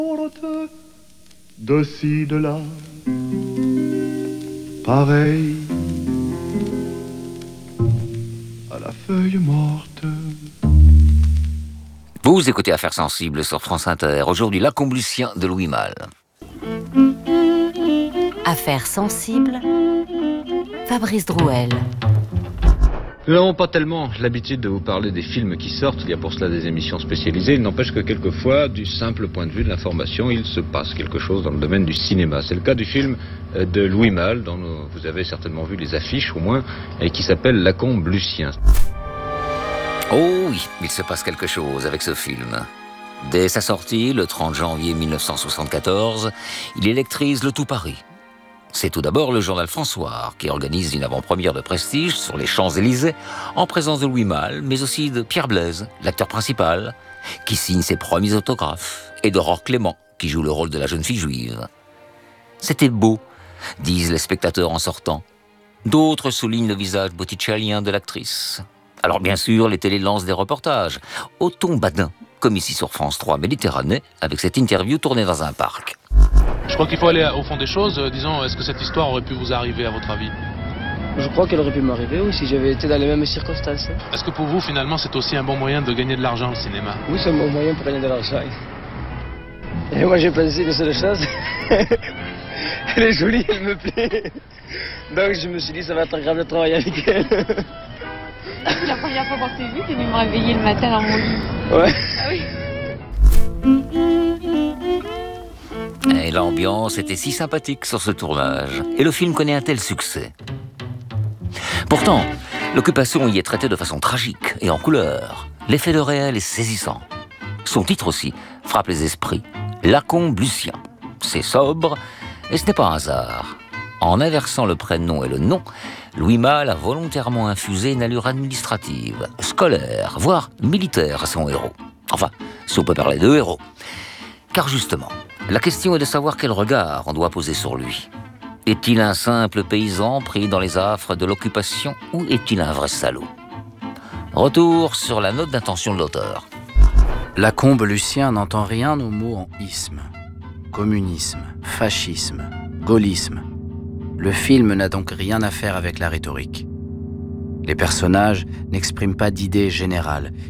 De ci, de là, pareil à la feuille morte. Vous écoutez Affaires sensibles sur France Inter. Aujourd'hui, Lacombe Lucien de Louis Malle. Affaires sensibles, Fabrice Drouel. Nous n'avons pas tellement l'habitude de vous parler des films qui sortent, il y a pour cela des émissions spécialisées. Il n'empêche que quelquefois, du simple point de vue de l'information, il se passe quelque chose dans le domaine du cinéma. C'est le cas du film de Louis Malle, dont vous avez certainement vu les affiches au moins, et qui s'appelle Lacombe Lucien. Oh oui, il se passe quelque chose avec ce film. Dès sa sortie, le 30 janvier 1974, il électrise le tout Paris. C'est tout d'abord le journal François qui organise une avant-première de prestige sur les Champs-Élysées en présence de Louis Malle, mais aussi de Pierre Blaise, l'acteur principal, qui signe ses premiers autographes, et d'Aurore Clément, qui joue le rôle de la jeune fille juive. C'était beau, disent les spectateurs en sortant. D'autres soulignent le visage botticellien de l'actrice. Alors bien sûr, les télés lancent des reportages, au ton badin, comme ici sur France 3 Méditerranée, avec cette interview tournée dans un parc. Je crois qu'il faut aller au fond des choses. Disons, est-ce que cette histoire aurait pu vous arriver à votre avis? Je crois qu'elle aurait pu m'arriver, oui, si j'avais été dans les mêmes circonstances. Est-ce que pour vous, finalement, c'est aussi un bon moyen de gagner de l'argent, le cinéma? Oui, c'est un bon moyen pour gagner de l'argent. Et moi, j'ai pensé une seule chose. Elle est jolie, elle me plaît. Donc, je me suis dit, ça va être agréable de travailler avec elle. La première fois qu'on s'est vu, t'es venu me réveiller le matin dans mon lit. Ouais. Ah oui. Et l'ambiance était si sympathique sur ce tournage. Et le film connaît un tel succès. Pourtant, l'occupation y est traitée de façon tragique et en couleur. L'effet de réel est saisissant. Son titre aussi frappe les esprits. Lacombe Lucien. C'est sobre et ce n'est pas un hasard. En inversant le prénom et le nom, Louis Malle a volontairement infusé une allure administrative, scolaire, voire militaire à son héros. Enfin, si on peut parler de héros. Car justement, la question est de savoir quel regard on doit poser sur lui. Est-il un simple paysan pris dans les affres de l'occupation ou est-il un vrai salaud? Retour sur la note d'intention de l'auteur. Lacombe Lucien n'entend rien aux mots en isme. Communisme, fascisme, gaullisme. Le film n'a donc rien à faire avec la rhétorique. Les personnages n'expriment pas d'idées générales.